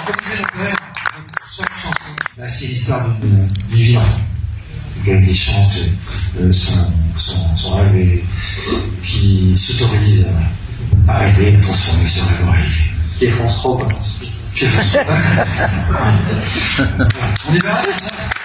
Chaque chanson, c'est l'histoire d'une vie d'enfant. Quelqu'un qui chante son rêve et qui s'autorise à rêver, transformer son rêve en réalité. Qui est France Trop, Qui est France Trop. On y va.